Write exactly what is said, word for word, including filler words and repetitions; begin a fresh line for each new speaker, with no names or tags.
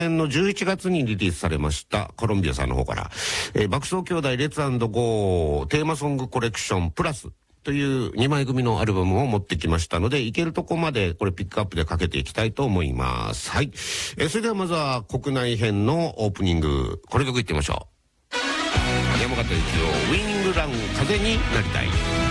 年のじゅういちがつにリリースされましたコロンビアさんの方から、えー、爆走兄弟レッツ&ゴーテーマソングコレクションプラスというにまい組のアルバムを持ってきましたので、いけるとこまでこれピックアップでかけていきたいと思います。はい、えー、それではまずは国内編のオープニング、これ曲いってみましょう。山形幸雄ウィニングラン風になりたい。